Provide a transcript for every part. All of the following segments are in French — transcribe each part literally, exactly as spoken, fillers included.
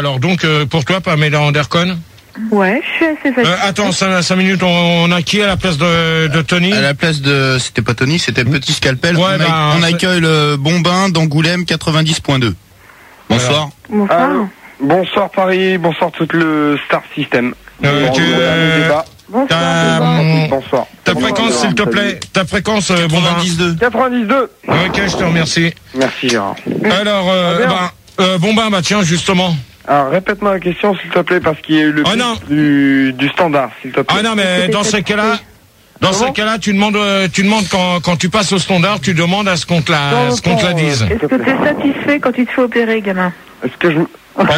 Alors donc, euh, pour toi, Pamela Anderson? Ouais, je suis assez satisfaite. Euh, attends, cinq minutes, on, on a qui à la place de, de Tony? À la place de, c'était pas Tony, c'était Petit Scalpel. Ouais, on, bah, a, on accueille le Bombin d'Angoulême quatre-vingt-dix point deux. Bonsoir. Bonsoir. Allô. Bonsoir Paris, bonsoir tout le Star System. Euh, Bon, tu- euh, débat. Bonsoir. t'as, bonsoir. hum, Bonsoir. ta Bonsoir. fréquence, s'il te plaît. Ta fréquence, euh, Bombin. quatre-vingt-dix-deux. quatre-vingt-dix-deux. Ok, je te remercie. Merci Gérard. Alors, euh, Ah, bien. bah, euh, Bombin, bah tiens, justement. Alors répète-moi la question s'il te plaît parce qu'il y a eu le Oh, pitch non. du, du standard s'il te plaît. Ah non, mais dans ces cas-là, dans ces Comment cas-là, tu demandes, euh, tu demandes quand, quand tu passes au standard, tu demandes à ce qu'on te la, à ce qu'on te la dise. Est-ce que tu es satisfait quand tu te fais opérer, gamin? Est-ce que je me...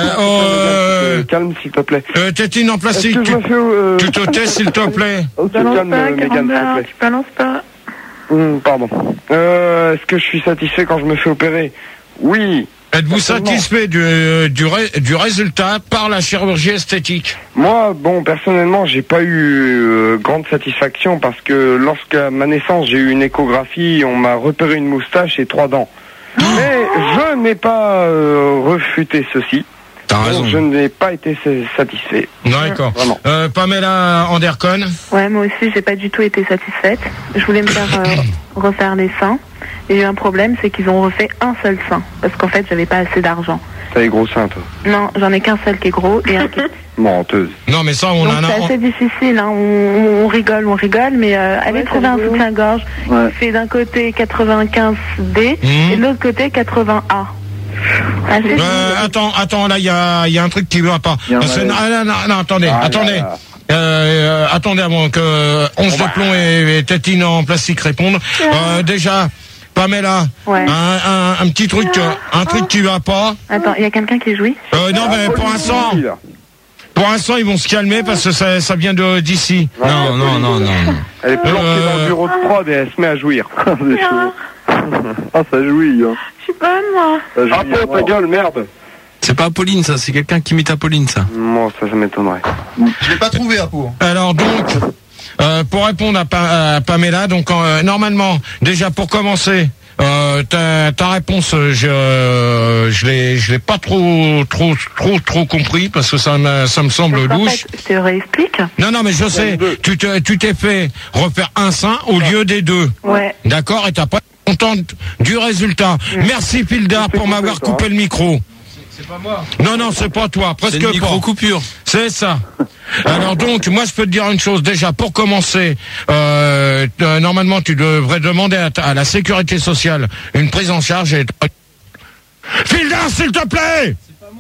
euh, calme s'il te plaît. Euh, tétine en Est-ce plastique, que je tu, me fais... Euh... tu te tais, s'il te plaît. Oh, Tu balances calme pas, Mégane s'il Caramba, te plaît. tu balances pas. Hum, pardon. Euh, Est-ce que je suis satisfait quand je me fais opérer? Oui. Êtes-vous Certainement. satisfait du, du, ré- du résultat par la chirurgie esthétique? Moi, bon, personnellement, j'ai pas eu euh, grande satisfaction parce que lorsqu'à ma naissance, j'ai eu une échographie, on m'a repéré une moustache et trois dents. Mais je n'ai pas euh, refuté ceci. T'as Donc, raison. je n'ai pas été sa- satisfait. D'accord. Vraiment. Euh, Pamela Anderson. Ouais, moi aussi, j'ai pas du tout été satisfaite. Je voulais me faire euh, refaire les seins. Et j'ai eu un problème, c'est qu'ils ont refait un seul sein. Parce qu'en fait, j'avais pas assez d'argent. T'as les gros seins, toi. Non, j'en ai qu'un seul qui est gros et un qui est... Menteuse. Non, mais ça, on Donc en a. c'est on- assez difficile, hein. on, on rigole, on rigole, mais euh, allez Ouais, trouver c'est un rigolo. soutien-gorge Ouais. qui fait d'un côté quatre-vingt-quinze D Mhm. et de l'autre côté quatre-vingts A. Assez Euh, attends, attends, là, il y a, il y a un truc qui va pas. Il y a un Parce que- malaise. ah, non, non, non, attendez, Ah, là, attendez. là. Euh, euh, attendez avant que Once de plomb et, et Tétine en plastique répondent. Euh, déjà, Pamela, Ouais. un, un, un petit truc, euh, un truc qui va pas. Attends, il y a quelqu'un qui jouit? Euh, non, mais pour l'instant, Oui, là. pour l'instant, ils vont se calmer parce que ça, ça vient de d'ici. Non, non, non, non. Elle est planquée Euh, dans le bureau de prod et elle se met à jouir. C'est chaud. Ah, ça jouit, hein. Je suis bonne, moi. Ça jouit, Ah, hein. ta gueule, merde. C'est pas Apolline, ça, c'est quelqu'un qui imite Apolline, ça. Moi, ça, ça m'étonnerait. Je l'ai pas trouvé, Apo. Alors donc, euh, pour répondre à, Pa- à Pamela, donc euh, normalement, déjà pour commencer, euh, ta, ta réponse, euh, je euh, je l'ai je l'ai pas trop trop trop trop compris parce que ça me ça me semble Parce qu'en louche. fait, je te réexplique. Non non mais je sais, tu te tu t'es fait refaire un sein au lieu des deux. Ouais. D'accord, et t'as pas été contente du résultat. Merci Pildar pour m'avoir toi, coupé le micro. C'est pas moi. Non non, c'est pas toi, C'est presque une pas. micro-coupure. C'est ça. Alors donc, moi je peux te dire une chose. Déjà, pour commencer, euh, euh, normalement tu devrais demander à, ta- à la sécurité sociale une prise en charge. Et... Fildar, s'il te plaît,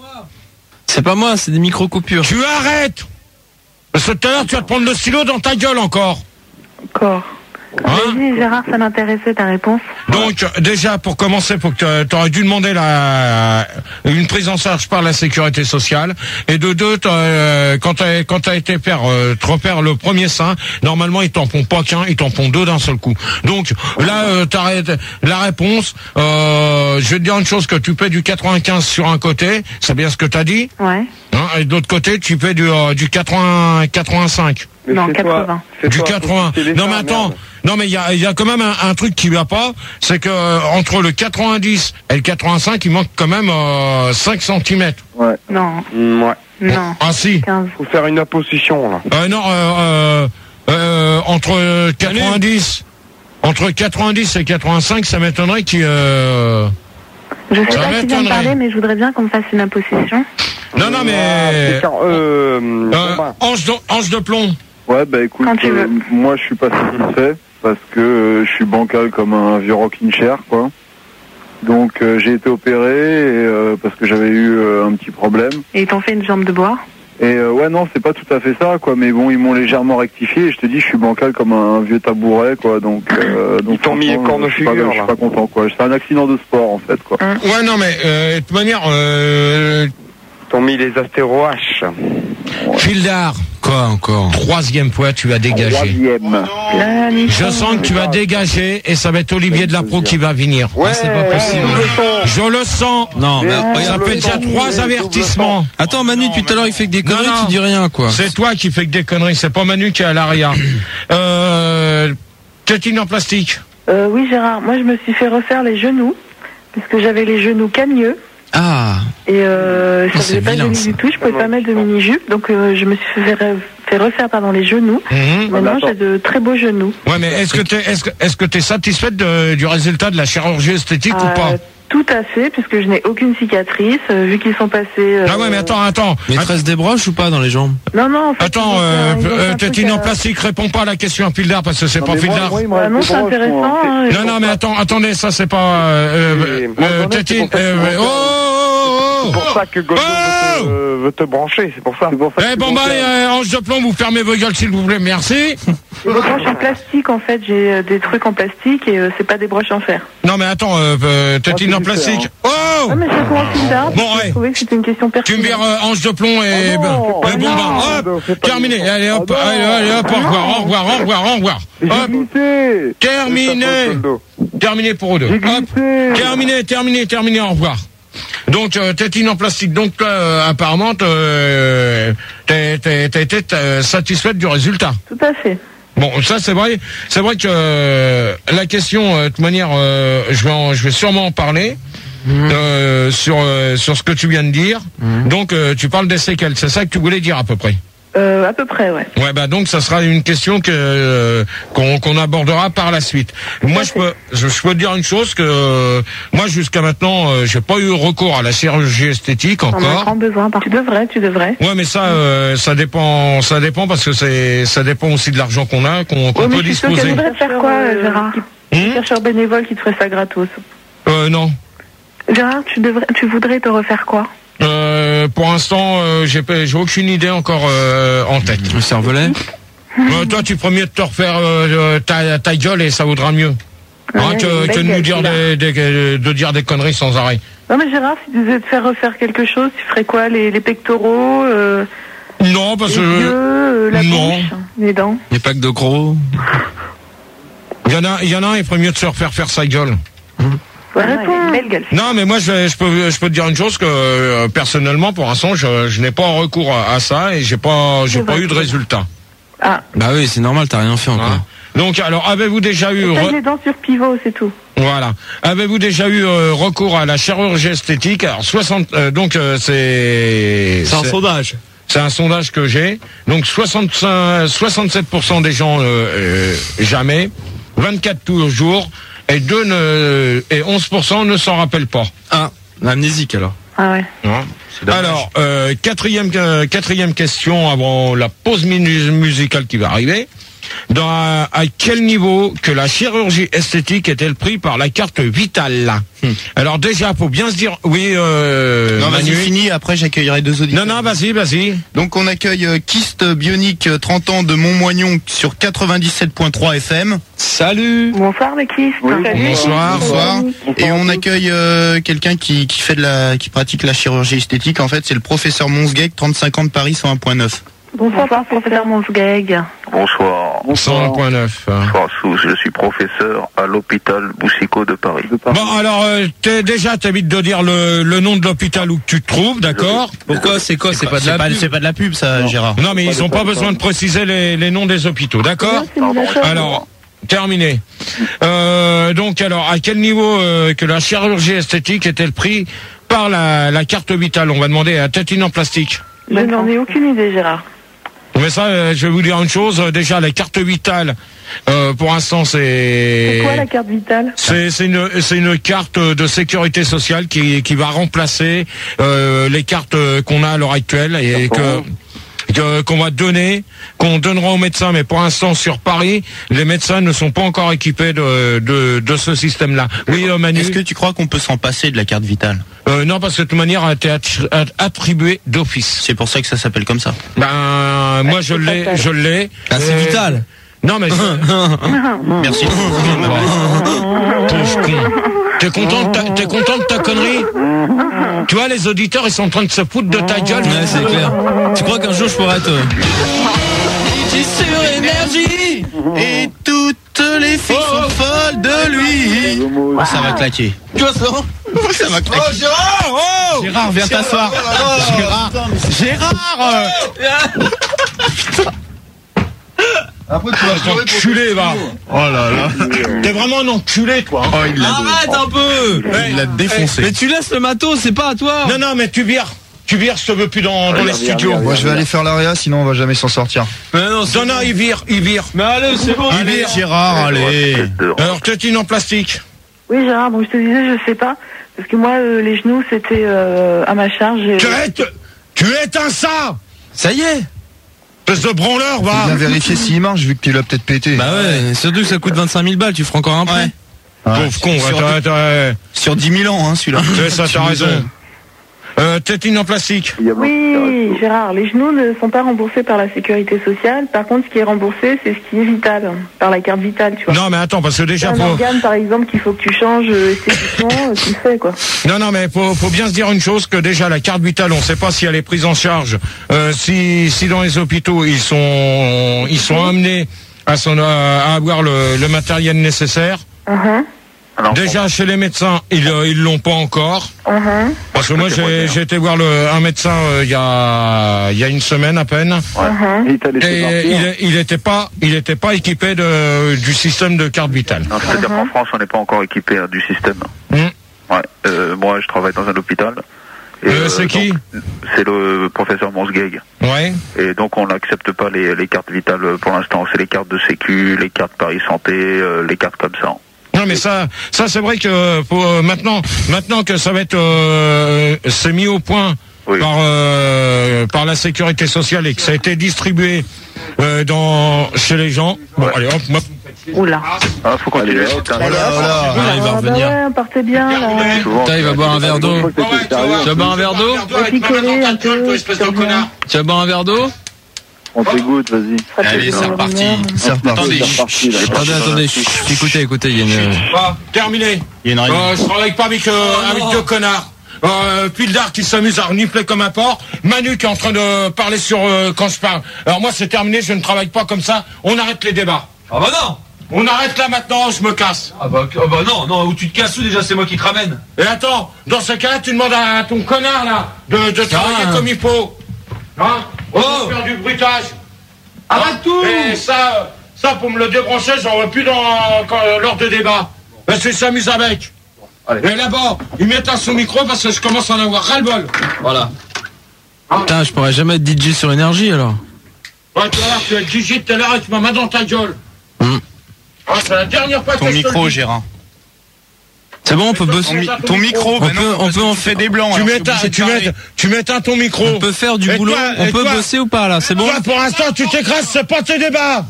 C'est pas moi, c'est des micro-coupures. tu arrêtes. Parce que tout à l'heure tu vas te prendre le stylo dans ta gueule encore. Encore. Hein? Vas-y, Gérard, ça m'intéressait ta réponse. Donc déjà pour commencer, faut que tu aurais dû demander la une prise en charge par la sécurité sociale. Et de deux, t'as, euh, quand t'as quand t'as été faire euh, te refaire le premier sein, normalement ils t'en font pas qu'un, ils t'en font deux d'un seul coup. Donc là, euh, t'arrêtes la réponse. Euh, je vais te dire une chose, que tu paies du quatre-vingt-quinze sur un côté, c'est bien ce que t'as dit. Ouais. Hein, et de l'autre côté, tu paies du euh, du quatre-vingts quatre-vingt-cinq. Mais Non, c'est toi- quatre-vingts. c'est Du toi, quatre-vingts. c'est les Non mais seins, attends, merde. non mais il y a, il y a quand même un, un truc qui va pas, c'est que euh, entre le quatre-vingt-dix et le quatre-vingt-cinq, il manque quand même euh, cinq centimètres. Ouais. Non, Mm, ouais. non. Ah si. quinze. Faut faire une opposition, là. Euh, non, euh, euh, euh, entre quatre-vingt-dix, entre quatre-vingt-dix et quatre-vingt-cinq, ça m'étonnerait qu'il. Euh... Je sais Ça pas qui vient de m'étonnerait. parler, mais je voudrais bien qu'on me fasse une imposition. Non non Ah, mais. c'est car- euh, Euh, bon, bah, ange, de, ange de plomb. Ouais, bah écoute, Quand tu veux. euh, moi je suis pas satisfait parce que euh, je suis bancal comme un vieux rocking chair, quoi. Donc euh, j'ai été opéré et, euh, parce que j'avais eu euh, un petit problème. Et ils t'ont fait une jambe de bois. Et euh, ouais, non, c'est pas tout à fait ça, quoi. Mais bon, ils m'ont légèrement rectifié et je te dis, je suis bancal comme un, un vieux tabouret, quoi. Donc, euh, donc Ils t'ont mis franchement, corne je suis pas- figure, Je suis là. pas content, quoi. C'est un accident de sport, en fait, quoi. Ouais non mais euh, de toute manière, euh, t'ont mis les astéro H. Fildar, Quoi encore? troisième fois tu vas dégager. Troisième. Là, Je sens que tu vas dégager et ça va être Olivier Delapro qui va venir. Ouais, c'est pas possible. Je le sens. Non, mais Mais Ça regarde. fait déjà trois avertissements. Attends, Manu, depuis tout à l'heure, il fait que des conneries, non. tu dis rien, quoi. C'est toi qui fais que des conneries, c'est pas Manu qui est à l'arrière. Euh, tétine en plastique. Euh, oui, Gérard, moi je me suis fait refaire les genoux, parce que j'avais les genoux cagneux. Ah. Et euh, ça Oh, faisait c'est pas vilain, joli ça. du tout, je pouvais pas mettre de mini-jupe, donc euh, je me suis fait, re- fait refaire pardon, les genoux. Mhm. Maintenant j'ai de très beaux genoux. Ouais, mais est-ce que t'es, est-ce que, est-ce que t'es satisfaite de- du résultat de la chirurgie esthétique ou pas? Euh, tout à fait, puisque je n'ai aucune cicatrice, euh, vu qu'ils sont passés... euh, Ah ouais, mais attends, attends. Mais il te reste des broches ou pas dans les jambes? Non, non, en fait... Attends, ils ont fait euh, un- ils ont fait euh, un truc, tétine en euh, plastique, réponds pas à la question à Pildar parce que c'est Non, pas mais moi- Pildar. moi, il me Ah reste non, des c'est broches, moi, intéressant. hein. hein, Non, non, mais attends, attendez, ça c'est pas. Euh, Et euh, moi, euh, j'en ai, c'est tétine. pour ça que euh, je oh, oh, C'est oh, pour ça que Goldo Oh veut, te, veut te brancher, c'est pour ça. C'est pour ça Eh bon bah, euh, Ange de plomb, vous fermez vos gueules s'il vous plaît, merci. Des broches en plastique, en fait, j'ai euh, des trucs en plastique et euh, c'est pas des broches en fer. Non mais attends, euh, euh, tétine c'est en du fer, plastique. hein. Oh Ah, mais c'est pour un fil d'arbre. Bon, Je ouais. trouvais que c'était une question Tu me pertinente. vires euh, Ange de plomb et. Ah non, ben, c'est et pas bon bien. bah, Non, hop, c'est pas terminé. bien. Allez hop, Ah non. allez, allez hop, au revoir, au revoir, au revoir, au revoir. J'ai Hop, glissé. terminé. C'est ta faute, Goldo. Terminé pour eux deux. J'ai Hop. glissé. Terminé, terminé, terminé, au revoir. Donc, euh, tétine en plastique. Donc, euh, apparemment, euh, t'es, t'es, t'es, t'es, t'es satisfaite du résultat. Tout à fait. Bon, ça c'est vrai. C'est vrai que euh, la question, euh, de toute manière, euh, je vais, en- je vais sûrement en parler euh, sur euh, sur ce que tu viens de dire. Donc, euh, tu parles des séquelles. C'est ça que tu voulais dire à peu près. Euh, à peu près, ouais. Ouais, bah donc ça sera une question que euh, qu'on qu'on abordera par la suite. Moi, je peux je, je peux te dire une chose que euh, moi jusqu'à maintenant, euh, j'ai pas eu recours à la chirurgie esthétique On a encore. grand besoin. Par... Tu devrais, tu devrais. Ouais, mais ça, euh, ça dépend, ça dépend parce que c'est, ça dépend aussi de l'argent qu'on a, qu'on qu'on Ouais, mais peut je suis sûre disposer. qu'elle voudrait faire quoi, euh, Gérard Hum Chercheur bénévole qui te ferait ça gratos. Euh, non. Gérard, tu devrais, tu voudrais te refaire quoi? Euh, pour l'instant, euh, j'ai pas- j'ai aucune idée encore euh, en tête. Le cervelet? Euh, toi, tu ferais mieux de te refaire euh, ta, ta gueule et ça vaudra mieux. Hein, Ouais, que, il est que de belle nous dire gueule, des, des- de dire des conneries sans arrêt. Non mais Gérard, si tu devais te faire refaire quelque chose, tu ferais quoi? Les, les pectoraux, euh, Non, parce les yeux, que euh, la non. bouche, les dents. Les packs de gros? il y en a, il y en a un, il ferait mieux de se refaire faire sa gueule. Ouais, réponds. Belle gueule. Non, mais moi, je, je peux, je peux te dire une chose que euh, personnellement, pour l'instant, je, je n'ai pas recours à, à ça et j'ai pas, j'ai C'est pas vrai. eu de résultat. Ah, Bah oui, c'est normal, t'as rien fait encore. Hein. Donc, alors, avez-vous déjà eu, taille re- les dents sur pivot, c'est tout. voilà, avez-vous déjà eu euh, recours à la chirurgie esthétique? Alors, soixante, euh, donc euh, c'est, C'est un sondage. c'est un sondage que j'ai. Donc, soixante-cinq, soixante-sept pour cent des gens euh, euh, jamais, vingt-quatre toujours, et deux ne, et onze pour cent ne s'en rappellent pas. Ah, amnésique alors. Ah ouais. Hein. Alors, euh, quatrième, euh, quatrième question avant la pause minu- musicale qui va arriver. Dans, à, à quel niveau que la chirurgie esthétique est-elle prise par la carte vitale? Hmm. Alors déjà, faut bien se dire, oui, euh, Non, vas-y, Manu. fini, après j'accueillerai deux auditeurs. Non, non, vas-y, vas-y. Donc on accueille euh, Kyste Bionique, euh, trente ans de Montmoignon sur quatre-vingt-dix-sept point trois F M. Salut. Bonsoir les kistes. Oui, Salut. bonsoir. Bonsoir. Et on accueille euh, quelqu'un qui, qui fait de la, qui pratique la chirurgie esthétique. En fait, c'est le professeur Monsguec, trente-cinq ans de Paris, cent un point neuf. Bonsoir, professeur Monsgeg. Bonsoir. cent un point neuf. Bonsoir, Sous. Je suis professeur à l'hôpital Boussicaut de Paris. Bon, alors, euh, t'es, déjà, t'évites de dire le, le nom de l'hôpital où tu te trouves, d'accord? Pourquoi? C'est quoi? C'est pas de la pub? C'est pas de la pub, ça, Gérard. Non, mais ils n'ont pas besoin de préciser les, les noms des hôpitaux, d'accord? Alors, terminé. Euh, donc, alors, à quel niveau euh, que la chirurgie esthétique est-elle prise par la, la carte vitale? On va demander à Tétine en plastique. Je n'en ai aucune idée, Gérard. Mais ça, euh, je vais vous dire une chose. euh, Déjà, la carte vitale, euh, pour l'instant, c'est... C'est quoi la carte vitale? C'est c'est une c'est une carte de sécurité sociale qui qui va remplacer euh, les cartes qu'on a à l'heure actuelle et que que- qu'on va donner, qu'on donnera aux médecins, mais pour l'instant sur Paris, les médecins ne sont pas encore équipés de de, de ce système-là. Oui, euh, Manu. Est-ce que tu crois qu'on peut s'en passer de la carte vitale? Euh, non, parce que de toute manière, elle a été attri- att- attribuée d'office. C'est pour ça que ça s'appelle comme ça. Ben, moi je l'ai, je l'ai. Ah, c'est Euh, vital. Non, mais Merci. pauvre con. T'es content, de ta- t'es content de ta connerie? Tu vois, les auditeurs, ils sont en train de se foutre de ta gueule. Ouais, c'est clair. Tu crois qu'un jour je pourrais être... euh, sur énergie. Et toutes les filles sont folles de lui. Oh, ça va claquer. Tu vois ça? Ça va claquer. Gérard! Oh! Gérard, viens t'asseoir. Gérard. Gérard. euh, Après, tu vas pleurer pour enculé, va. Oh là là. T'es vraiment un enculé, toi. Oh, il l'a Arrête un peu. il l'a défoncé. Mais tu laisses le matos, c'est pas à toi. Non, non, mais tu vires. Tu vires, je te veux plus dans, dans les studios. Moi, je vais aller faire l'area, sinon on va jamais s'en sortir. Mais non, c'est Non, non, il vire, il vire. Mais allez, c'est bon. Il vire, Gérard, allez. Alors, tétine en plastique. Oui, Gérard, donc je te disais, je sais pas. Parce que moi, euh, les genoux, c'était euh, à ma charge. Et... Tu es, tu éteins ça. Ça y est. Espèce de branleur, On va. va vérifier s'il marche, vu que tu l'as peut-être pété. Bah ouais, surtout que ça coûte vingt-cinq mille balles, tu feras encore un prêt. Ouais. Pauvre con, Sur, ouais, t'as- t'as- sur dix mille ans, hein, celui-là. t'as- ça, t'as raison. Euh, tétine en plastique. Oui, Gérard, les genoux ne sont pas remboursés par la sécurité sociale. Par contre, ce qui est remboursé, c'est ce qui est vital, par la carte vitale, tu vois. Non, mais attends, parce que déjà, un faut... organe, par exemple, qu'il faut que tu changes euh, esthétiquement, euh, tu le fais, quoi. Non, non, mais faut, faut bien se dire une chose, que déjà la carte vitale, on ne sait pas si elle est prise en charge, euh, si, si dans les hôpitaux ils sont, ils sont amenés à, son, à avoir le, le matériel nécessaire. Uh-huh. Alors, Déjà chez les médecins, ils euh, ils l'ont pas encore. Uh-huh. Parce que moi j'ai j'ai été voir le, un médecin euh, il y a il y a une semaine à peine. Uh-huh. Il t'a laissé Et partir. il il était pas il était pas équipé de du système de carte vitale. non, c'est-à-dire qu'en France, on n'est pas encore équipé hein, du système. Mmh. Ouais. Euh, moi, je travaille dans un hôpital. Et, Euh, c'est qui donc, C'est le professeur Monsgeg. Ouais. Et donc, on n'accepte pas les, les cartes vitales pour l'instant. C'est les cartes de sécu, les cartes Paris Santé, euh, les cartes comme ça. Non mais ça, ça c'est vrai que pour, euh, maintenant, maintenant que ça va être, euh, c'est mis au point Oui. par euh, par la sécurité sociale et que ça a été distribué euh, dans chez les gens. Bon allez hop, hop. Oula. Ah, faut continuer. Putain, Oh là là. Ah, il va Ah, revenir. Bah ouais, partez bien, là. souvent, Putain, il va boire un verre d'eau. Ouais, ouais, tu vas Tu vas boire un verre d'eau toi, avec ma main dans ta gueule, toi, espèce de connard. Tu vas boire un verre d'eau On t'égoute, vas-y. Allez, c'est reparti. C'est reparti. Attendez, C'est reparti, là. Attendez, attendez, chut, chut, écoutez, écoutez, il y a une... Ah, terminé. Il y a une règle. Euh, je travaille pas avec, euh, avec deux connards. Euh, Pildar qui s'amuse à renifler comme un porc. Manu qui est en train de parler sur euh, quand je parle. Alors moi c'est terminé, je ne travaille pas comme ça. On arrête les débats. Ah bah non. On arrête là maintenant, je me casse. Ah bah, ah bah non, non, où tu te casses où déjà, c'est moi qui te ramène. Et attends, dans ce cas-là, tu demandes à ton connard là de, de travailler Ah. comme il faut. Hein? On Oh. va faire du bruitage. Arrête tout. Et ça, ça pour me le débrancher, j'en veux plus dans quand, lors de débat. Parce qu'ils s'amusent avec. Et là-bas, ils mettent un son micro parce que je commence à en avoir ras-le-bol. Voilà. Putain, je pourrais jamais être D J sur énergie alors. Ouais, tu vas voir, tu vas être D J tout à l'heure avec ma main dans ta gueule. Hmm. Ah, c'est la dernière fois Ton que je te micro, le dis. Gérard. C'est bon, on peut bosser. Ton, mi- ton micro, On bah peut, non, on parce peut que en tu fais faire des blancs. Tu alors mets, t'es obligé ta- de tu, parler. mets, tu mets un ton micro. On peut faire du Et boulot. toi, On et peut toi bosser ou pas là, c'est bon? Toi, pour l'instant, tu t'écrases, c'est pas tes débats.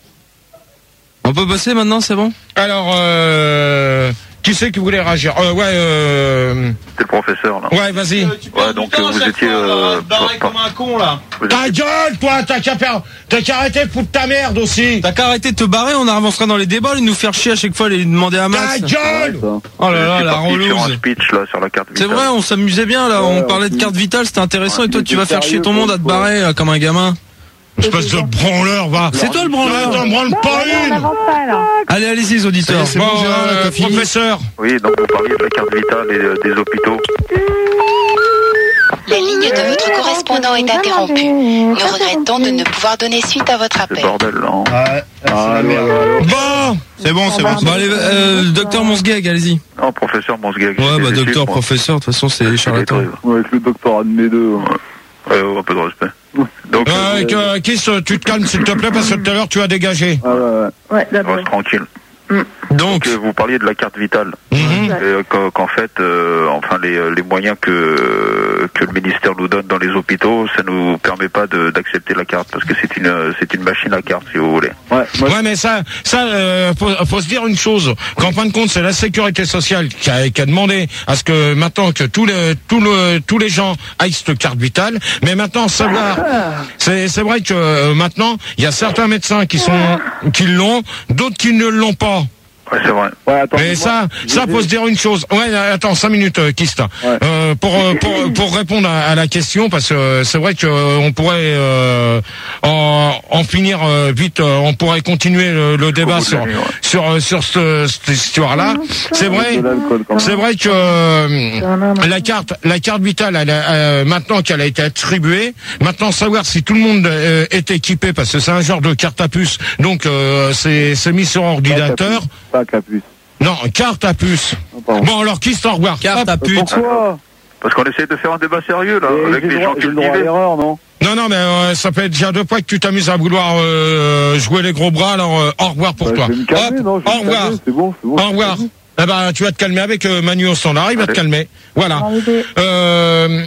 On peut bosser maintenant, c'est bon? Alors, euh, qui c'est qui voulait réagir? euh, Ouais, euh, C'est le professeur, là. ouais, vas-y. Ouais, donc euh, vous étiez... Euh, pas- pas- un con là. vous Ta étiez- gueule, toi, t'as qu'à faire, t'as qu'à arrêter de foutre ta merde aussi. T'as qu'à arrêter de te barrer, on avancera dans les débats, et nous faire chier à chaque fois, les demander à Ta max. gueule. Oh vous là là, étiez la parti sur un relouse. speech, là, sur la carte C'est vitale. vrai, on s'amusait bien là, on Ouais, parlait de on- carte vitale, c'était intéressant, et toi il tu vas était faire chier ton sérieux, monde à te quoi. barrer là, comme un gamin. Espèce de branleur, va. C'est toi le branleur. T'en branles pas On une. n'avance pas, là. Allez, allez-y les auditeurs. C'est Bon, bon, Gérard, là, euh, t'as fini. professeur. Oui, donc vous parliez de la carte vitale et euh, des hôpitaux. La ligne de votre correspondant est interrompue. Nous regrettons de ne pouvoir donner suite à votre C'est appel. le bordel, là. hein. Ah, ouais, c'est la Allô, merde. allô, allô. Bon. C'est bon, c'est bon. Bon allez, euh, docteur Monsgeg, allez-y. Non, professeur Monsgeg. Ouais, j'ai bah des docteur, chiffres, moi. professeur, de toute façon c'est charlatan. Ouais, Avec le doctorat de mes deux. ouais, ouais, un peu de respect. Donc, Euh, que- Kiss, tu te calmes s'il te plaît parce que tout à l'heure tu as dégagé. Ah ouais, ouais. Ouais, on d'abord. reste tranquille. Donc, Donc, euh, vous parliez de la carte vitale. mhm. Et, euh, qu'en, qu'en fait, euh, enfin, les, les moyens que que le ministère nous donne dans les hôpitaux, ça nous permet pas de, d'accepter la carte parce que c'est une c'est une machine à carte, si vous voulez. Ouais, moi, Ouais, mais ça, ça, euh, faut, faut se dire une chose. Qu'en fin de compte, c'est la sécurité sociale qui a, qui a demandé à ce que maintenant que tous les, tous le, tous les gens aillent cette carte vitale. Mais maintenant, savoir, c'est, c'est vrai que euh, maintenant, il y a certains médecins qui sont, qui l'ont, d'autres qui ne l'ont pas. Ouais, c'est vrai. Ouais, attends, Mais ça, ça faut se dire une chose. Ouais, attends, cinq minutes, euh, Kist. Ouais. Euh, pour, euh, pour pour répondre à, à la question, parce que euh, c'est vrai que euh, on pourrait euh, en, en finir euh, vite. Euh, on pourrait continuer le, le débat sur nuit, ouais. sur euh, sur ce, cette histoire-là. C'est vrai. de l'alcool, quand même. C'est vrai que euh, la carte, la carte vitale, elle a, euh, maintenant qu'elle a été attribuée, maintenant savoir si tout le monde euh, est équipé, parce que c'est un genre de carte à puce, donc euh, c'est c'est mis sur ordinateur. Pas capuce. Non, carte à puce. Oh, pardon. Bon alors qui s'en revoir? Carte à pute. Pourquoi Parce qu'on essaie de faire un débat sérieux, là, Et avec j'ai les le gens droit- j'ai le droit à cultivés. l'erreur, non? Non, non, mais euh, ça fait déjà deux fois que tu t'amuses à vouloir euh, jouer les gros bras, alors euh, au revoir pour Bah, toi. je vais me calmer, Hop, non, je vais au me revoir. calmer, c'est bon, c'est bon. Au revoir. Eh ben, tu vas te calmer avec euh, Manu au standard, il va te Allez. calmer. Voilà. Arrivé. Euh,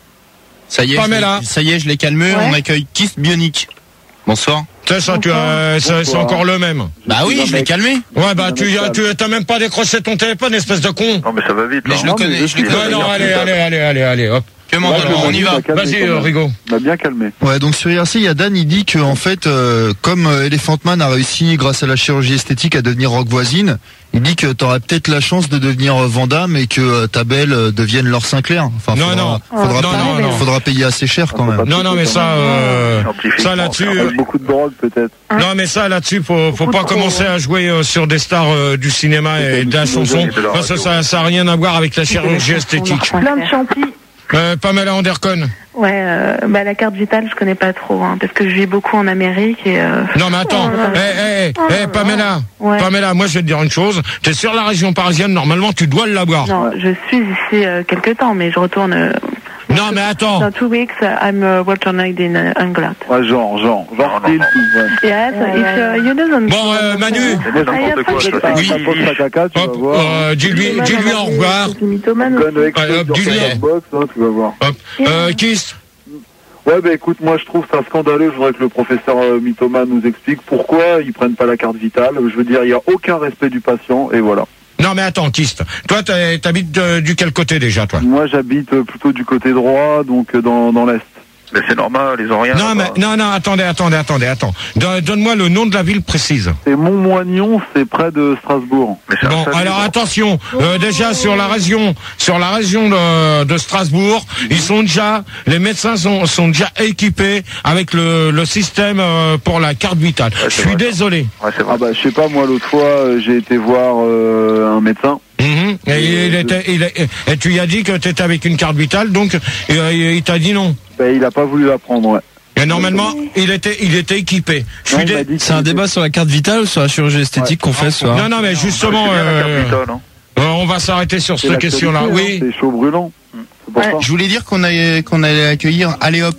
Ça y est, je Pamela. l'ai- ça y est, je l'ai calmé. Ouais. On accueille Kiss Bionic. Bonsoir. c'est ça, tu as, c'est c'est encore le même. Bah oui, je l'ai calmé. Ouais, bah tu as, tu t'as même pas décroché ton téléphone, espèce de con. Non, mais ça va vite, Mais là. je le Non, mais connais, je je le suis- Ouais, connais. non, allez, allez, allez, allez, allez, hop. Que m'en Là, alors, je on y me va. dis, calme, Vas-y, quand euh, même. Rigaud. On m'a bien calmé. Ouais, donc sur I R C, il y a Dan, il dit que en fait, euh, comme euh, Elephant Man a réussi grâce à la chirurgie esthétique à devenir rock voisine, il dit que t'aurais peut-être la chance de devenir euh, Van Damme et que euh, ta belle euh, devienne Laure Sinclair. Enfin, Non, faudra, non. faudra, Non, payer, non, non. faudra payer assez cher quand même. Non, non, mais ça, euh, ça là-dessus, euh, Avec beaucoup de drogue, peut-être. non, mais ça là-dessus, faut, faut pas commencer à jouer euh, sur des stars euh, du cinéma et de la chanson, parce que ça, ça a rien à voir avec la chirurgie esthétique. Plein de champis. Euh, Pamela Anderson. Ouais, euh, bah la carte vitale, je connais pas trop, hein, parce que je vis beaucoup en Amérique et. Euh... Non, mais attends, eh, eh, eh, eh, Pamela, Ouais. Pamela, moi je vais te dire une chose, t'es sur la région parisienne, normalement tu dois l'avoir. Non, je suis ici euh, quelque temps, mais je retourne. Euh, Non, mais attends. Dans two weeks, uh, I'm uh, returning in uh, England. Ouais, genre, genre, genre, Non, style, non, tout, ouais. Yes, if uh, you doesn't. Bon, euh, Manu. C'est n'importe quoi, ça. Ça Oui. pose ta caca, tu vas Hop, voir. euh, dis-lui, dis-lui au revoir. Mythomane Gun avec Ouais, hop, sur dis-lui. ta box, hein, tu vas voir. Hop. Euh, Kiss. Ouais, bah écoute, moi je trouve ça scandaleux. Je voudrais que le professeur euh, Mythomane nous explique pourquoi ils prennent pas la carte vitale. Je veux dire, il n'y a aucun respect du patient, et voilà. Non, mais attends, Kiss. Toi, t'es- t'habites de- du quel côté déjà, toi? Moi j'habite euh, plutôt du côté droit, donc euh, dans, dans l'Est. Mais c'est normal, ils ont rien. Non, mais, là-bas. non, non, attendez, attendez, attendez, attends. Don- Donne-moi le nom de la ville précise. C'est Montmoignon, c'est près de Strasbourg. Mais c'est un Bon, famille, alors bon. attention, euh, déjà sur la région, sur la région de, de Strasbourg, ils sont déjà, les médecins sont, sont déjà équipés avec le, le système euh, pour la carte vitale. Je c'est suis vrai. désolé. Ouais, c'est vrai. Ah bah je sais pas, moi l'autre fois euh, j'ai été voir euh, un médecin. Mhm. Et, il était, il est- et tu lui as dit que tu étais avec une carte vitale, donc euh, il, il t'a dit non. Bah, il a pas voulu la prendre, ouais. Et normalement, il était, il était équipé. Je suis Non, il m'a dé- dit C'est un qu'il débat sur la carte vitale ou sur la chirurgie esthétique qu'on fait ce soir? Non, non, mais justement, C'est bien la euh, carte vitale, hein. euh, on va s'arrêter sur était- cette c'est question-là. l'actualité, Oui. hein, c'est chaud brûlant. C'est pour Ouais. ça. Je voulais dire qu'on allait, qu'on allait accueillir Aléop,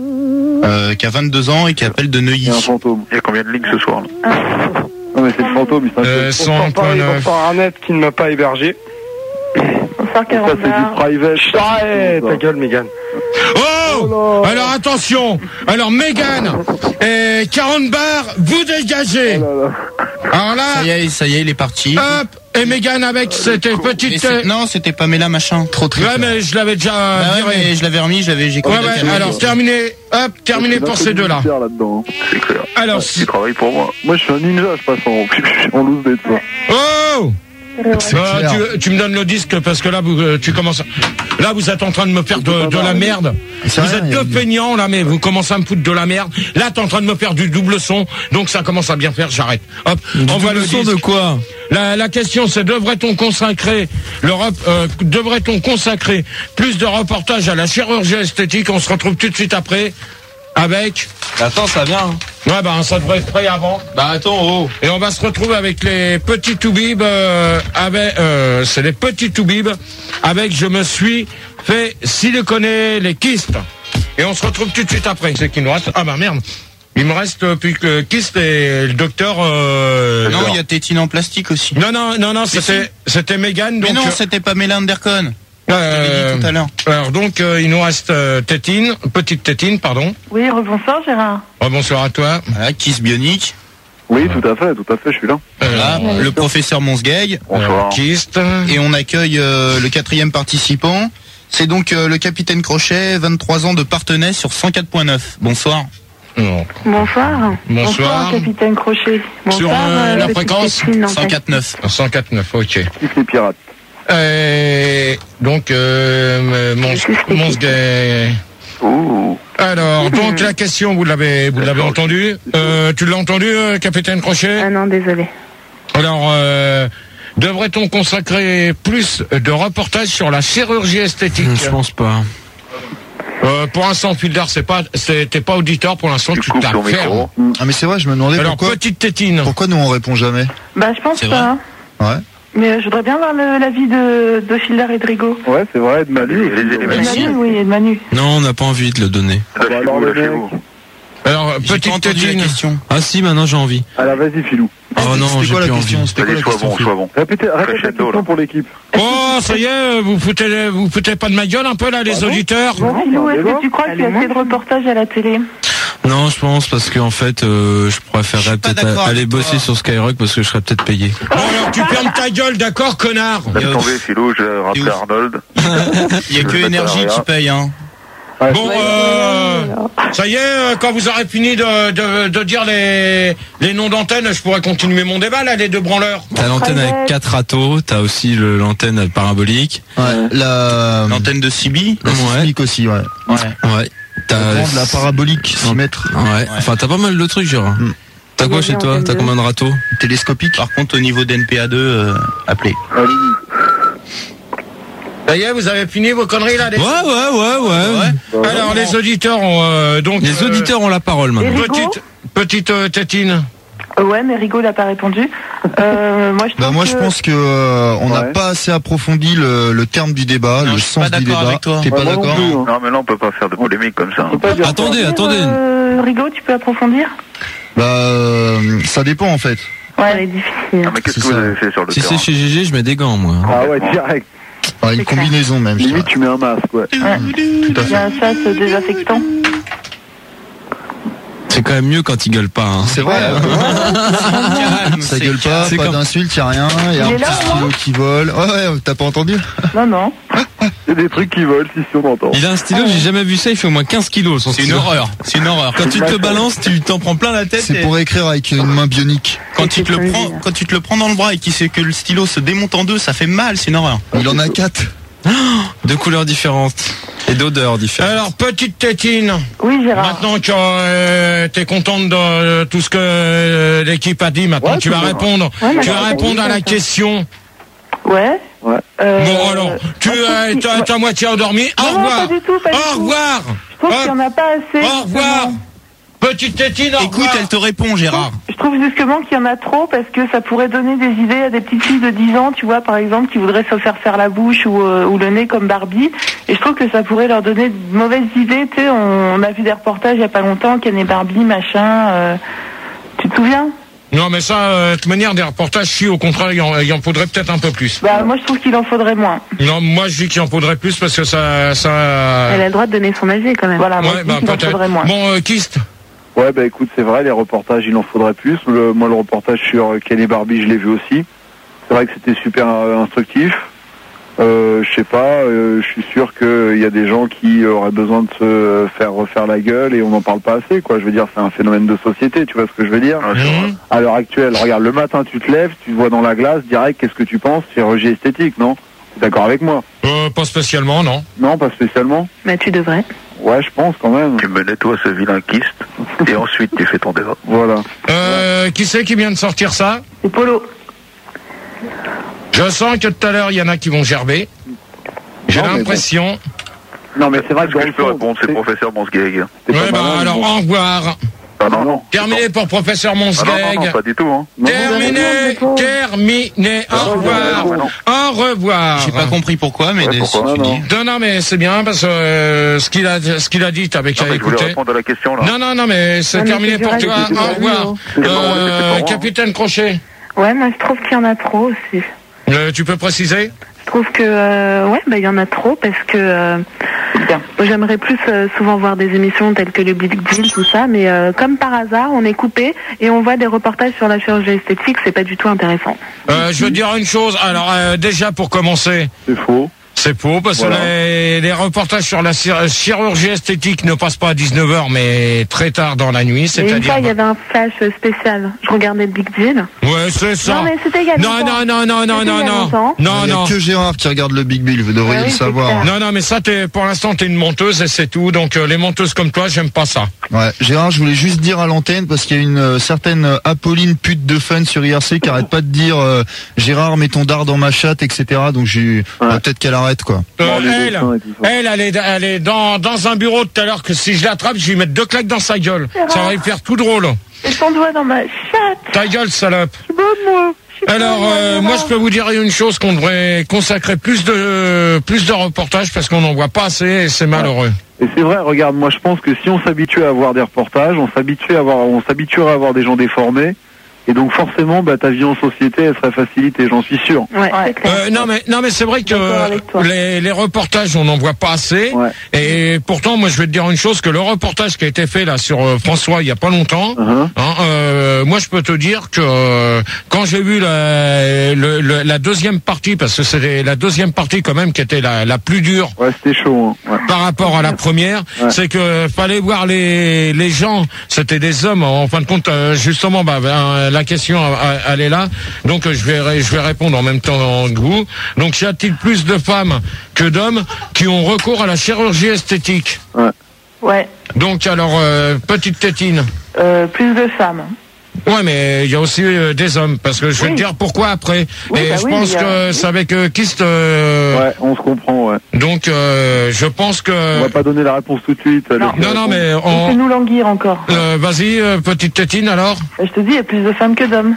euh, qui a vingt-deux ans et qui appelle de Il Neuilly. y a un fantôme. Il y a combien de lignes ce soir, là? Non mais c'est le fantôme, il s'inquiète. Euh, cent point neuf. Bonsoir Arnett qui ne m'a pas hébergé. Bonsoir, Ça c'est Caroline. du private. Arrête ta gueule, Mégane. Oh, alors attention. Alors Mégane et quarante bars, vous dégagez. Alors là, Ça y est, ça y est, il est parti. hop, et Mégane avec cette Et petite. c'est- non, c'était Pamela machin. Trop triste. Ouais, mais je l'avais déjà Bah ouais, viré. mais je l'avais remis, j'avais, j'ai Ouais, ouais, alors terminé, hop, terminé pour ces deux-là. Là-dedans. C'est clair. Alors, Tu travailles pour moi. Moi je suis un ninja, je passe en, en loose day de toi. oh C'est Euh, clair. tu, tu me donnes le disque parce que là vous, euh, tu commences. à- Là vous êtes en train de me faire de, de la merde. C'est Vous rien, êtes il y a- deux feignants là, mais vous commencez à me foutre de la merde. Là t'es en train de me faire du double son, donc ça commence à bien faire. J'arrête. Hop, envoie le son disque. de quoi? La, la question c'est devrait-on consacrer l'Europe, euh, devrait-on consacrer plus de reportages à la chirurgie esthétique? On se retrouve tout de suite après avec. Attends, ça vient. hein. Ouais bah ça devrait être prêt avant. Bah attends, oh. Et on va se retrouver avec les petits toubibs, euh, avec, euh, c'est les petits toubibs, avec je me suis fait siliconer les kystes. Et on se retrouve tout de suite après. C'est qu'il nous reste. Ah bah merde. Il me reste euh, plus que kyste et le docteur. Euh, Non, il y a Tétine en plastique aussi. non non non non c'était c'était Mégane donc. Mais non, euh, c'était Pamela Anderson. euh, dit tout à l'heure. alors donc euh, il nous reste euh, Tétine, petite Tétine pardon. Oui, rebonsoir, Gérard. Oh, bonsoir à toi. Voilà, Kiss Bionic. Oui, tout à fait, tout à fait, je suis là. Voilà, Euh, le professeur Monsgeg. Bonsoir. kyste. Et on accueille euh, le quatrième participant. C'est donc euh, le capitaine Crochet, vingt-trois ans de Partenay sur cent quatre point neuf. Bonsoir. Non. Bonsoir. Bonsoir. Capitaine Crochet. Bonsoir. Sur euh, la petite fréquence Christine, cent quatre neuf. cent quatre neuf, ok. Kiff les pirates. Euh, donc, euh, mon, mon gay. Ouh. Alors, donc la question, vous l'avez, vous l'avez entendu. Euh, tu l'as entendu, euh, Capitaine Crochet? Ah non, désolé. Alors, euh, devrait-on consacrer plus de reportages sur la chirurgie esthétique? Je pense pas. Euh, pour l'instant, Fildar, c'est pas, c'est, t'es pas auditeur pour l'instant, tu, Tu coupes ton t'affaires. micro. Ah mais c'est vrai, je me demandais Alors, pourquoi, petite tétine. pourquoi nous on répond jamais. Bah, je pense C'est pas. Ouais. Mais euh, je voudrais bien voir le- l'avis de, de Fildar et de Rigaud. Ouais, c'est vrai, de Manu. Les- les- les- Et de Merci. Manu, oui, et de Manu. Non, on n'a pas envie de le donner. Bah, alors, Lâchez-vous, le lâchez-vous. mec. Alors, J'ai pas petite entendu la tétine. question. Ah si, maintenant j'ai envie. Alors, vas-y, Filou. Oh non, C'était j'ai quoi la plus question envie. C'était quoi Allez, la sois question bon, Phil sois bon. Répétez, répétez la Crescendo, question là. pour l'équipe. Oh, ça y est, vous foutez, vous foutez pas de ma gueule un peu là, les auditeurs? Bon, Philou, est-ce débat. que tu crois qu'il y a assez de reportages à la télé? Non, je pense parce qu'en fait, euh, je préférerais Je suis pas peut-être d'accord aller avec bosser toi. sur Skyrock parce que je serais peut-être payé. Bon, alors, tu fermes ta gueule, d'accord, connard? Laisse Yo. tomber, Philou, je vais rappeler ouf. Arnold. Il y a que Je vais Énergie mettre à qui paye, hein. Ouais, Bon, euh, ça y est, euh, quand vous aurez fini de, de, de dire les, les noms d'antenne, je pourrais continuer mon débat, là, les deux branleurs. T'as l'antenne avec quatre râteaux, t'as aussi le- l'antenne parabolique. Ouais. La L'antenne de Sibi. la Ouais. sismique aussi, ouais. Ouais. Ouais. T'as La parabolique, six mètres. Ouais. Enfin, t'as pas mal de trucs, Gérard. Mm. T'as quoi Il y a chez bien toi? antenne T'as deux. combien de râteaux? Télescopique. Par contre, au niveau d'N P A deux, euh, appelez. allez. Ça y est, vous avez fini vos conneries, là, les... Ouais, ouais, ouais, ouais. Alors, les auditeurs ont, euh, donc... Les euh, auditeurs ont la parole maintenant. Et Rigaud Petite, petite euh, tétine. Euh, Ouais, mais Rigaud n'a pas répondu. Euh, moi, je Bah trouve moi que... je pense que euh, on n'a Ouais. pas assez approfondi le, le terme du débat, Non, le je suis sens pas du d'accord débat. avec toi. T'es Ouais, pas moi non d'accord plus, hein. Non, mais là, on peut pas faire de polémique comme ça. Faut pas dire Attendez, Dire, attendez. Euh, Rigaud, tu peux approfondir? Bah euh, ça dépend en fait. Ouais, elle est difficile. Ah, mais qu'est-ce C'est que vous ça. avez fait sur le Si terrain? c'est chez G G, je mets des gants, moi. Ah ouais, direct. Enfin, une C'est clair. combinaison même. je Limite, dirais. tu mets un masque, ouais. Tout à Il y fait. a un sas désaffectant. C'est quand même mieux quand ils gueulent pas. Hein. C'est vrai. hein. Calme, Ça c'est gueule pas, c'est pas comme- d'insultes, y a rien, y a Il un est là, petit stylo qui vole. Ouais ouais, t'as pas entendu? Non, non. Il y a des trucs qui volent, si, si on entend. Il a un stylo, j'ai jamais vu ça, il fait au moins quinze kilos son C'est une stylo. horreur. C'est une horreur. Quand tu te le balances, tu t'en prends plein la tête. C'est et- pour écrire avec une main bionique. Quand tu te le C'est prends, bizarre. quand tu te le prends dans le bras et qu'il sait que le stylo se démonte en deux, ça fait mal, c'est une horreur. Il en a quatre. De couleurs différentes et d'odeurs différentes. Alors, petite tétine. Oui, Gérard. Maintenant que euh, t'es contente de euh, tout ce que euh, l'équipe a dit, maintenant Ouais, tu vas c'est bon. répondre. Ouais, mais tu vas alors, répondre à la ça. question. Ouais. Ouais. Euh, Bon alors, tu moi, je trouve euh, qu'il- t'as ouais. t'as moitié endormi. Au Non, non, revoir. pas du tout, pas du Au tout. revoir. Je trouve qu'il n'y en a pas assez. Au revoir. justement. Petite tétine. Au Écoute, revoir. elle te répond, Gérard. Je trouve justement qu'il y en a trop parce que ça pourrait donner des idées à des petites filles de dix ans, tu vois, par exemple, qui voudraient se faire faire la bouche ou, euh, ou le nez comme Barbie. Et je trouve que ça pourrait leur donner de mauvaises idées. Tu sais, on, on a vu des reportages il n'y a pas longtemps, Ken et Barbie, machin. euh, tu te souviens? Non mais ça, euh, de toute manière, des reportages, si au contraire, il en, il en faudrait peut-être un peu plus. Bah, moi, je trouve qu'il en faudrait moins. Non, moi je dis qu'il en faudrait plus parce que ça, ça. Elle a le droit de donner son avis quand même. Voilà, moi, Ouais, je bah dis qu'il en peut-être. faudrait moins. Bon, euh, Kist. Ouais, bah écoute, c'est vrai, les reportages, il en faudrait plus. Le- moi, le reportage sur euh, Ken et Barbie, je l'ai vu aussi. C'est vrai que c'était super euh, instructif. Euh, je sais pas, euh, je suis sûr qu'il y a des gens qui auraient besoin de se faire refaire la gueule et on n'en parle pas assez, quoi. Je veux dire, c'est un phénomène de société, tu vois ce que je veux dire? Ah, c'est vrai. À l'heure actuelle, regarde, le matin, tu te lèves, tu te vois dans la glace, direct, qu'est-ce que tu penses? Chirurgie esthétique, non? T'es d'accord avec moi? Euh, pas spécialement, non. Non, pas spécialement. Mais tu devrais. Ouais, je pense quand même. Tu me nettoies ce vilain kyste et ensuite tu fais ton débat. Voilà. Euh, qui c'est qui vient de sortir ça? C'est Polo. Je sens que tout à l'heure, il y en a qui vont gerber. J'ai Non, mais l'impression. Non, mais c'est vrai Ce que dans que le je peux fond, répondre, c'est c'est- professeur Monsgeg. c'est pas Ouais, bah malin, alors, mais bon. au revoir. Ah non, non. Terminé pour professeur Ah non, non, Monsgeg. non, pas du tout. Hein. Non, Terminé, non, non. terminé. Au non, revoir. non, non. Au revoir. J'ai pas compris pourquoi, mais Ouais, des- pourquoi tu Non, dis. non. Non, non, mais c'est bien parce que euh, ce qu'il a, ce qu'il a dit, t'avais Non, qu'à mais je voulais écouter. répondre à la question là. Non, non, non, mais c'est Ouais, mais terminé c'est pour dur à toi. écouter, Au c'est revoir. dur. C'est pas vrai, c'est Euh, pas vrai. Capitaine Crochet, Ouais, moi, je trouve qu'il y en a trop aussi. euh, tu peux préciser? Je trouve que euh, ouais, bah il y en a trop parce que euh, moi, j'aimerais plus euh, souvent voir des émissions telles que le Big Deal, tout ça, mais euh, comme par hasard, on est coupé et on voit des reportages sur la chirurgie esthétique, c'est pas du tout intéressant. Euh, je veux dire une chose. Alors, euh, déjà pour commencer, C'est faux. C'est faux, parce Voilà. que les, les reportages sur la chir- chirurgie esthétique ne passent pas à dix-neuf heures, mais très tard dans la nuit, Et une c'est-à-dire... fois, il y avait un flash spécial. Je regardais le Big Deal. Ouais, c'est ça. Non, mais c'était il y a Non, longtemps. non, non, non, non, C'était non, il y a non. longtemps. Non, Il y a non. que Gérard qui regarde le Big Bill, vous devriez Ah oui, le c'est savoir. clair. Non, non, mais ça, t'es, pour l'instant, t'es une menteuse et c'est tout. Donc, euh, les menteuses comme toi, j'aime pas ça. Ouais, Gérard, je voulais juste dire à l'antenne parce qu'il y a une euh, certaine euh, Apolline pute de fun sur I R C qui arrête pas de dire euh, Gérard, mets ton dard dans ma chatte, et cetera. Donc j'ai bah, peut-être qu'elle arrête quoi. Euh, Bon, les elle, dessins et tout ça. elle, elle est, elle est dans, dans un bureau tout à l'heure que si je l'attrape, je vais lui mettre deux claques dans sa gueule. Ça va lui faire tout drôle. Et ton doigt dans ma chatte. Ta gueule, salope. Je suis bonne, moi. Je suis Alors, bonne, euh, moi, je peux vous dire une chose, qu'on devrait consacrer plus de, plus de reportages parce qu'on n'en voit pas assez et c'est malheureux. Et c'est vrai, regarde, moi je pense que si on s'habituait à avoir des reportages, on s'habituait à avoir, on s'habituerait à avoir des gens déformés, et donc forcément, bah, ta vie en société, elle serait facilitée, j'en suis sûr. Ouais, c'est clair. Euh, non mais non mais c'est vrai que D'accord avec toi. les, les reportages on n'en voit pas assez Ouais. et pourtant moi je vais te dire une chose, que le reportage qui a été fait là sur euh, François il y a pas longtemps, Uh-huh. hein, euh, moi je peux te dire que euh, quand j'ai vu la, le- le- la deuxième partie, parce que c'est la deuxième partie quand même qui était la, la plus dure Ouais, c'était chaud. Hein. Ouais. par rapport à la première, Ouais. c'est que fallait voir les les gens, c'était des hommes en fin de compte, euh, justement bah, ben, la question euh, elle est là, donc euh, je vais ré- je vais répondre en même temps que vous. Donc y a-t-il plus de femmes que d'hommes qui ont recours à la chirurgie esthétique? Ouais. Donc alors euh, petite tétine. Euh, plus de femmes. Ouais, mais il y a aussi euh, des hommes, parce que je vais Oui. te dire pourquoi après. Oui, et bah je oui, pense il y a- que oui. c'est avec euh, Kyste. euh, Ouais, on se comprend, ouais. Donc euh, je pense que. On va pas donner la réponse tout de suite. Non. Non, non, mais on. Laissez-nous languir encore. Euh, vas-y, euh, petite tétine alors. Je te dis, il y a plus de femmes que d'hommes.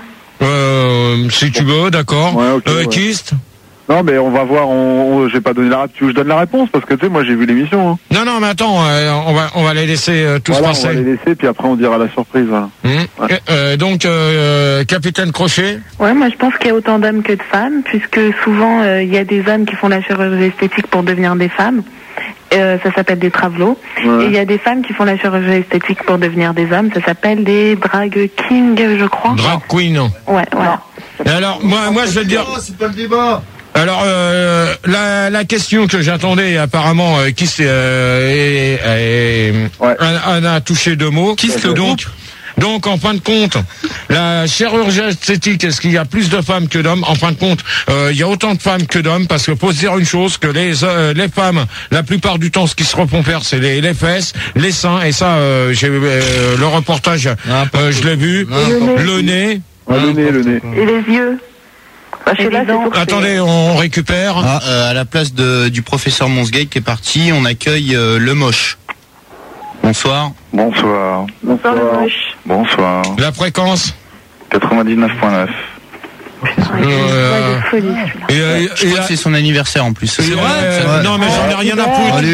Euh, si tu veux, d'accord. Ouais, ok, euh, ouais. Kyste. Non, mais on va voir, on, on, j'ai pas donné la réponse. Tu veux que je donne la réponse? Parce que tu sais, moi j'ai vu l'émission. Hein. Non, non, mais attends, euh, on va, on va les laisser euh, tous Voilà, on passer. va les laisser, puis après on dira la surprise. Voilà. Hum. Ouais. Euh, donc, euh, capitaine Crochet. Ouais, moi je pense qu'il y a autant d'hommes que de femmes, puisque souvent euh, il y a des hommes qui font la chirurgie esthétique pour devenir des femmes. Euh, ça s'appelle des travelots. Ouais. Et il y a des femmes qui font la chirurgie esthétique pour devenir des hommes. Ça s'appelle des drag kings, je crois. Drag queen. Ouais, voilà. Et alors, moi, moi, je vais te dire. c'est pas le débat. Alors, euh, la, la question que j'attendais, apparemment, euh, qui s'est, euh, est- est- Ouais. en a touché deux mots. Qui se donc, donc, en fin de compte, la chirurgie esthétique, est-ce qu'il y a plus de femmes que d'hommes? En fin de compte, euh, il y a autant de femmes que d'hommes, parce que faut se dire une chose, que les euh, les femmes, la plupart du temps, ce qui se refont faire, c'est les, les fesses, les seins, et ça, euh, j'ai euh, le reportage, euh, je l'ai vu, le nez. Ouais, le nez, le nez. Et les yeux. Parce que là, c'est pour- Attendez, on récupère. Ah, euh, à la place de, du professeur Monsgate qui est parti, on accueille euh, le moche. Bonsoir. Bonsoir. Bonsoir, le moche. Bonsoir. La fréquence. quatre-vingt-dix-neuf point neuf. Ouais, Euh, de folie, celui-là. Et, euh, Je et crois la- que c'est son anniversaire en plus. et, euh, Ouais. Non, mais j'en ai rien à Ouais. foutre. Allez,